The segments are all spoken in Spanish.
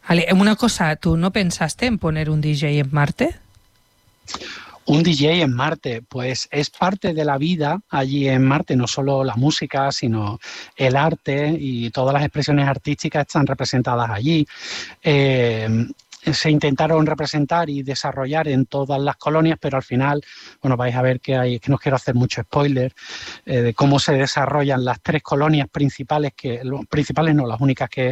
Vale, una cosa, ¿tú no pensaste en poner un DJ en Marte? Un DJ en Marte, pues es parte de la vida allí en Marte, no solo la música, sino el arte y todas las expresiones artísticas están representadas allí. Se intentaron representar y desarrollar en todas las colonias, pero al final, bueno, vais a ver que no quiero hacer mucho spoiler, de cómo se desarrollan las 3 colonias principales, las únicas que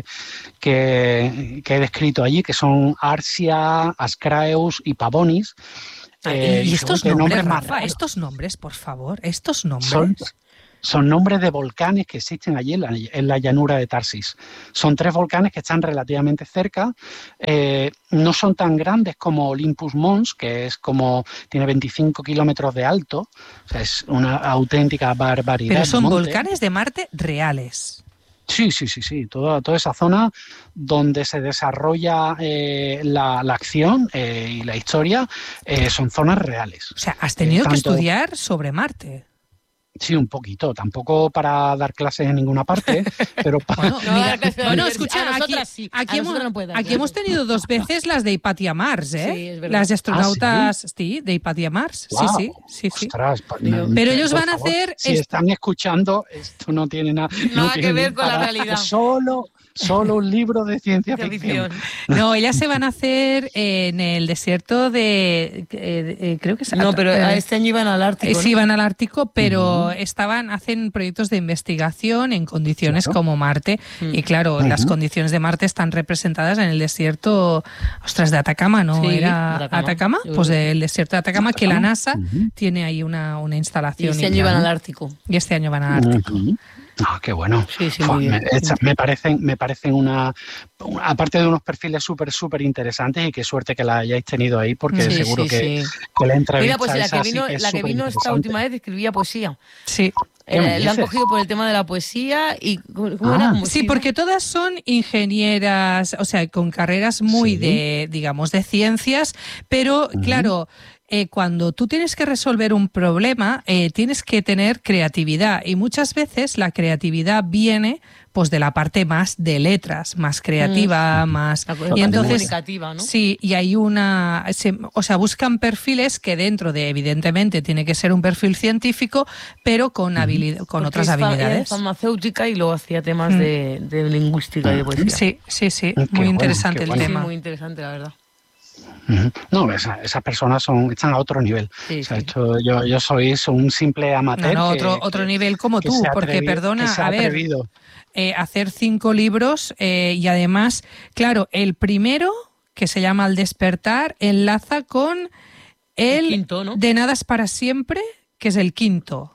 he descrito allí, que son Arsia, Ascraeus y Pavonis. Y estos nombres, Rafa, estos nombres, por favor, estos nombres... Son nombres de volcanes que existen allí en la llanura de Tarsis. Son 3 volcanes que están relativamente cerca. No son tan grandes como Olympus Mons, que tiene 25 kilómetros de alto. O sea, es una auténtica barbaridad. Pero son volcanes de Marte reales. Sí. Toda esa zona donde se desarrolla la acción y la historia son zonas reales. O sea, has tenido que estudiar sobre Marte. Sí, un poquito, tampoco para dar clases en ninguna parte, pero para... Bueno, escucha, aquí hemos tenido 2 veces las de Hipatia Mars, ¿eh? Sí, es verdad. Las astronautas, ¿sí? De Hipatia Mars, wow. sí. Ostras, pero ellos van a hacer... Si están escuchando, esto no tiene nada que ver con la realidad. Solo un libro de ciencia ficción. No, ellas se van a hacer en el desierto de... creo que es... No, pero este año iban al Ártico, ¿no? Sí, iban al Ártico, pero hacen proyectos de investigación en condiciones como Marte. Y claro, las condiciones de Marte están representadas en el desierto, de Atacama, ¿no? Sí, ¿Era Atacama? Pues el desierto de Atacama, que la NASA tiene ahí una instalación. Y este año iban al Ártico. Y este año van al Ártico. Qué bueno. Sí, muy bien. Me parecen aparte de unos perfiles súper interesantes, y qué suerte que la hayáis tenido ahí, porque seguro que la entrevista... Mira, pues la que vino esta última vez escribía poesía. Sí. La han cogido por el tema de la poesía y... Sí, porque todas son ingenieras, o sea, con carreras muy de ciencias, pero claro... cuando tú tienes que resolver un problema, tienes que tener creatividad, y muchas veces la creatividad viene pues de la parte más de letras, más creativa, más... Y entonces comunicativa, ¿no? Sí, y hay buscan perfiles que dentro de, evidentemente, tiene que ser un perfil científico, pero con otras habilidades. Es farmacéutica y luego hacía temas de lingüística y de poesía. Sí, muy interesante el tema. Sí, muy interesante, la verdad. No, esas personas están a otro nivel. Sí, o sea, yo soy un simple amateur. Otro nivel como tú, porque perdona, a ver, hacer 5 libros y además, claro, el primero, que se llama Al despertar, enlaza con el quinto, ¿no? De nada es para siempre, que es el quinto.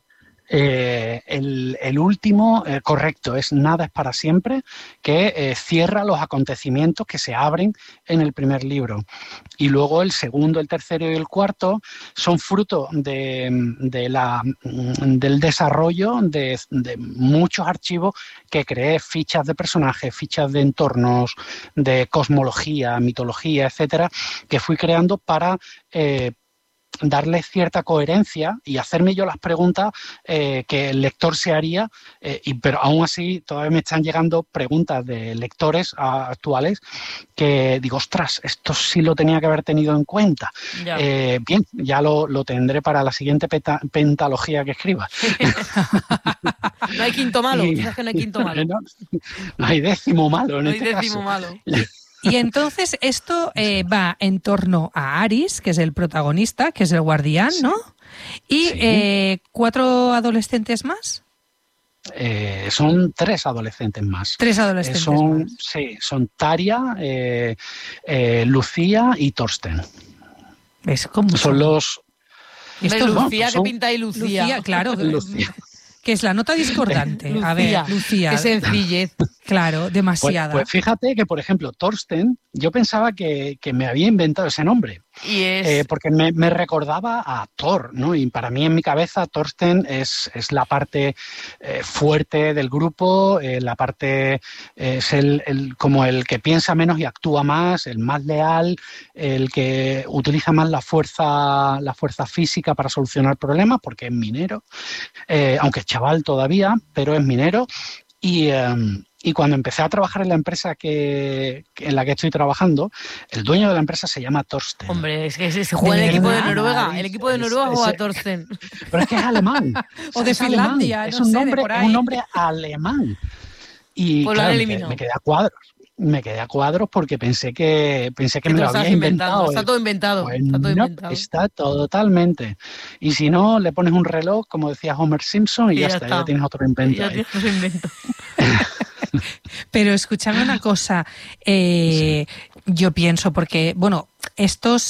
El último, correcto, es Nada es para siempre, que cierra los acontecimientos que se abren en el primer libro. Y luego el segundo, el tercero y el cuarto son fruto del desarrollo de muchos archivos que creé, fichas de personajes, fichas de entornos, de cosmología, mitología, etcétera, que fui creando para darle cierta coherencia y hacerme yo las preguntas que el lector se haría, pero aún así todavía me están llegando preguntas de lectores actuales que digo, ostras, esto sí lo tenía que haber tenido en cuenta. Bien, ya lo tendré para la siguiente pentalogía que escriba. No hay quinto malo, quizás que no hay quinto malo. No hay décimo malo en este caso. No hay décimo malo. Y entonces esto va en torno a Aris, que es el protagonista, que es el guardián, ¿no? Y 4 adolescentes más. Son 3 adolescentes más. 3 adolescentes más. Sí, son Taria, Lucía y Thorsten. ¿Ves cómo son los... Lucía, ¿qué pinta ahí Lucía? Lucía, claro. Lucía. Que es la nota discordante. Lucía, a ver, Lucía. Qué sencillez. Claro, demasiada. Pues fíjate que, por ejemplo, Thorsten, yo pensaba que me había inventado ese nombre. Y es... porque me recordaba a Thor, ¿no? Y para mí, en mi cabeza, Thorsten es la parte fuerte del grupo, la parte es como el que piensa menos y actúa más, el más leal, el que utiliza más la fuerza física para solucionar problemas, porque es minero, aunque es chaval todavía, pero es minero. Y Y cuando empecé a trabajar en la empresa en la que estoy trabajando, el dueño de la empresa se llama Thorsten. Hombre, es que se juega en el equipo de Noruega. El equipo de Noruega juega a Thorsten. Pero es que es alemán. O de Finlandia, alemán. no sé, de por ahí. Es un nombre alemán. Y pues claro, me quedé a cuadros. Me quedé a cuadros porque pensé que me lo había inventado. Está todo inventado. Pues está todo no, inventado. Está totalmente. Y si no, le pones un reloj, como decía Homer Simpson, y ya está. Ya tienes otro invento. Ya tienes otro invento. Pero escúchame una cosa, yo pienso, porque, bueno, estos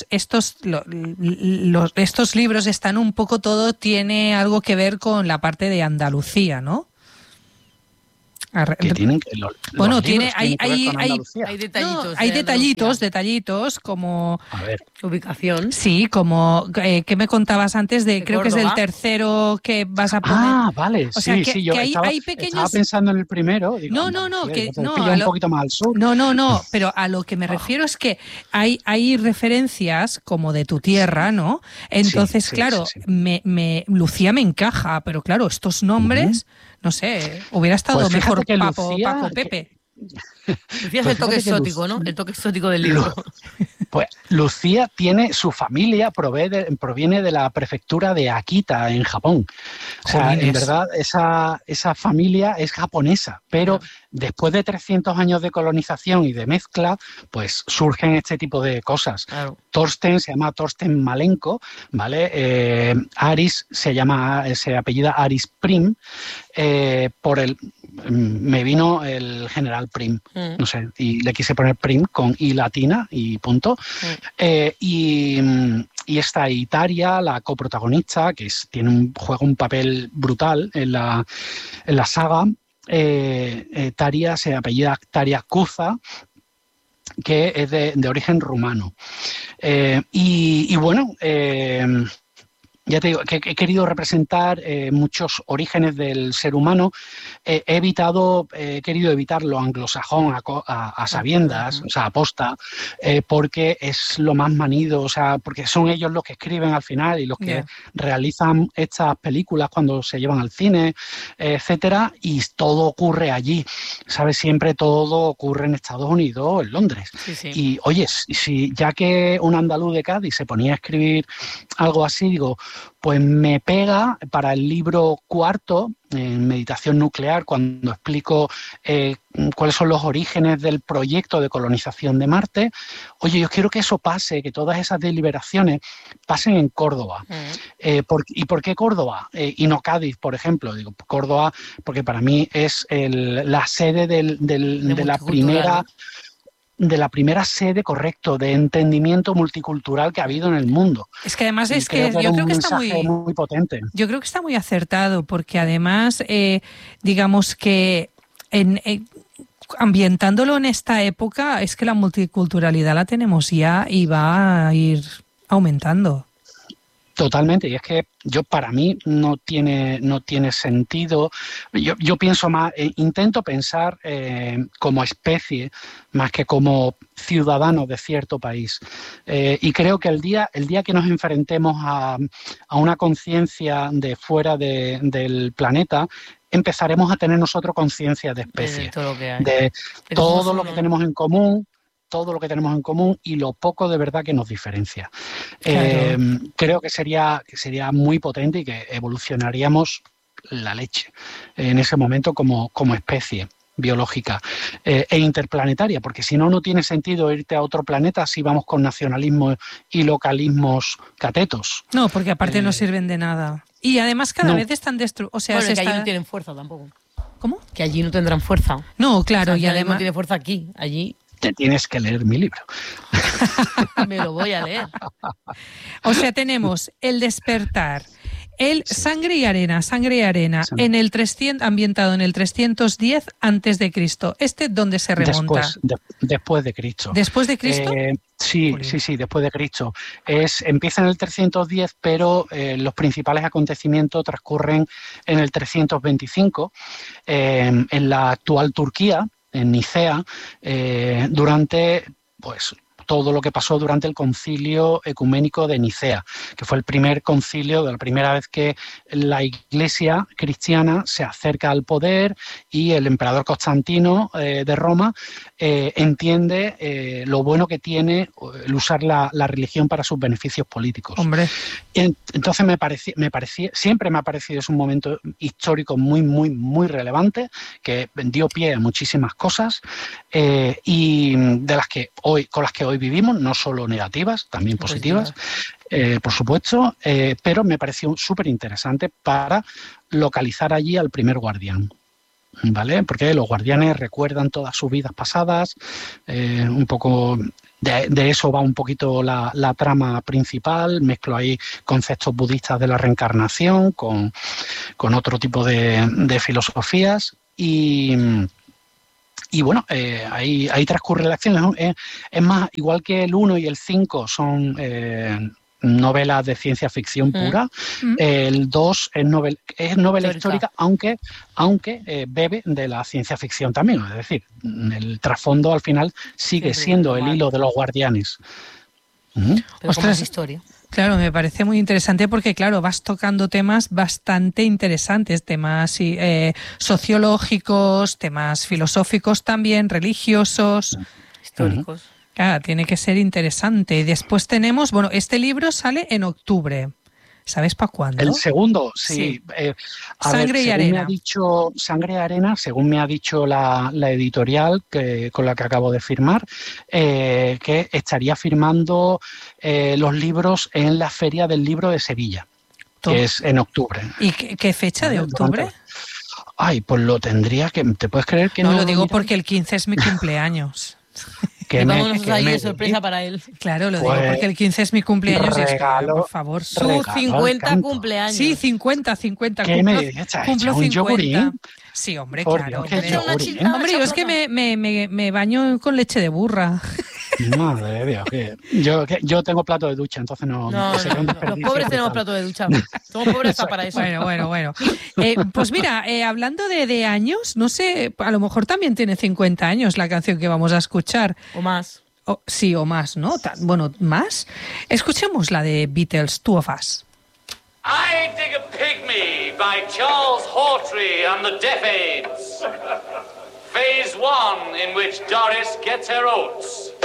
libros están un poco, todo tiene algo que ver con la parte de Andalucía, ¿no? Que tienen que bueno, hay detallitos. No, hay detallitos como a ver, ubicación. Sí, como que me contabas antes de creo Córdoba. Que es del tercero que vas a poner. Ah, vale, o sea, sí, yo hay pequeños... estaba pensando en el primero. Digo, un poquito más al sur. No, pero a lo que me refiero es que hay referencias como de tu tierra, ¿no? Entonces, claro, sí. Lucía me encaja, pero claro, estos nombres, no sé, hubiera estado pues mejor Paco, Pepe. Lucía es el toque exótico, ¿no? El toque exótico del libro. Pues Lucía tiene su familia, proviene de la prefectura de Akita, en Japón. O sea, en verdad, esa familia es japonesa, pero después de 300 años de colonización y de mezcla, pues surgen este tipo de cosas. Claro. Thorsten se llama Thorsten Malenko, ¿vale? Aris se apellida Aris Prim, me vino el general Prim, no sé, y le quise poner Prim con I latina y punto. Y está Itaria, la coprotagonista, que juega un papel brutal en la saga. Taria se apellida Taria Cuza, que es de origen rumano. Y bueno, ya te digo, que he querido representar muchos orígenes del ser humano. He querido evitar lo anglosajón a sabiendas, o sea, aposta, porque es lo más manido, o sea, porque son ellos los que escriben al final y los que realizan estas películas cuando se llevan al cine, etcétera, y todo ocurre allí, ¿sabes? Siempre todo ocurre en Estados Unidos, en Londres. Sí. Y, oye, ya que un andaluz de Cádiz se ponía a escribir algo así, digo, pues me pega para el libro cuarto, en Meditación Nuclear, cuando explico cuáles son los orígenes del proyecto de colonización de Marte. Oye, yo quiero que eso pase, que todas esas deliberaciones pasen en Córdoba. ¿Y por qué Córdoba? Y no Cádiz, por ejemplo. Digo, Córdoba, porque para mí es la sede de la primera sede, correcto, de entendimiento multicultural que ha habido en el mundo. Es que además yo creo que está muy potente. Yo creo que está muy acertado, porque además, digamos que ambientándolo en esta época, es que la multiculturalidad la tenemos ya y va a ir aumentando. Totalmente, y es que para mí no tiene sentido. Yo pienso más, intento pensar como especie más que como ciudadano de cierto país. Y creo que el día que nos enfrentemos a una conciencia de fuera del planeta, empezaremos a tener nosotros conciencia de especie, de todo lo que tenemos en común. Todo lo que tenemos en común y lo poco de verdad que nos diferencia. Claro. Creo que sería muy potente y que evolucionaríamos la leche en ese momento como especie biológica e interplanetaria, porque si no tiene sentido irte a otro planeta si vamos con nacionalismos y localismos catetos. No, porque aparte no sirven de nada. Y además cada vez están destruidos. O sea, bueno, que allí no tienen fuerza tampoco. ¿Cómo? Que allí no tendrán fuerza. No, claro, o sea, y además no tiene fuerza aquí, allí. Te tienes que leer mi libro. Me lo voy a leer. O sea, tenemos El despertar, el Sangre y arena, en el 300, ambientado en el 310 antes de Cristo. ¿Dónde se remonta? Después de Cristo. ¿Después de Cristo? Sí, después de Cristo. Empieza en el 310, pero los principales acontecimientos transcurren en el 325, en la actual Turquía, en Nicea, durante todo lo que pasó durante el concilio ecuménico de Nicea, que fue el primer concilio, de la primera vez que la Iglesia cristiana se acerca al poder y el emperador Constantino de Roma entiende lo bueno que tiene el usar la religión para sus beneficios políticos. Hombre. Entonces siempre me ha parecido es un momento histórico muy, muy, muy relevante, que dio pie a muchísimas cosas y con las que hoy vivimos, no solo negativas, también positivas, por supuesto, pero me pareció súper interesante para localizar allí al primer guardián. ¿Vale? Porque los guardianes recuerdan todas sus vidas pasadas, un poco de eso va un poquito la trama principal. Mezclo ahí conceptos budistas de la reencarnación con otro tipo de filosofías y bueno, ahí transcurre la acción. Es más, igual que el 1 y el 5 son novelas de ciencia ficción pura, el 2 es novela histórica, aunque bebe de la ciencia ficción también. Es decir, el trasfondo al final sigue siendo el hilo de los guardianes. Pero como es historia. Claro, me parece muy interesante porque, claro, vas tocando temas bastante interesantes, temas sociológicos, temas filosóficos también, religiosos, históricos. Claro, tiene que ser interesante. Y después tenemos, bueno, este libro sale en octubre. ¿Sabes para cuándo? El segundo, sí. Sangre y Arena. Me ha dicho Sangre y Arena, según me ha dicho la editorial con la que acabo de firmar, que estaría firmando los libros en la Feria del Libro de Sevilla, que es en octubre. ¿Y qué fecha de octubre? Ay, pues lo tendría que... ¿Te puedes creer que no? No, lo digo porque el 15 es mi cumpleaños. Y vámonos ahí de sorpresa para él. Claro, lo digo porque el 15 es mi cumpleaños y es que, por favor, su 50 cumpleaños. Sí, 50. ¿Qué me dices? Cumplo 50. Yogurín? Sí, hombre, Por claro. Dios, Hombre, yo es que me baño con leche de burra. Madre de Dios, yo tengo plato de ducha, entonces no sé. Los pobres tenemos plato de ducha. Somos pobres hasta para eso. Bueno. Pues mira, hablando de años, no sé, a lo mejor también tiene 50 años la canción que vamos a escuchar. O más. Sí, o más, ¿no? Bueno, más. Escuchemos la de Beatles, Two of Us. I Dig a Pygmy by Charles Hawtrey and the Deaf Aids. Phase 1, in which Doris gets her oats.